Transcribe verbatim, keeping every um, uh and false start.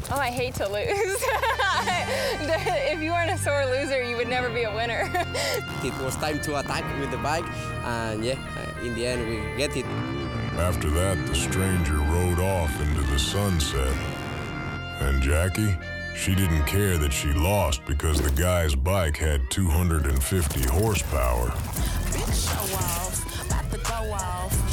Oh, I hate to lose. If you weren't a sore loser, you would never be a winner. It was time to attack with the bike, and yeah, in the end we get it. After that, the stranger rode off into the sunset. And Jackie, she didn't care that she lost because the guy's bike had two hundred fifty horsepower. Big show off, about to go off.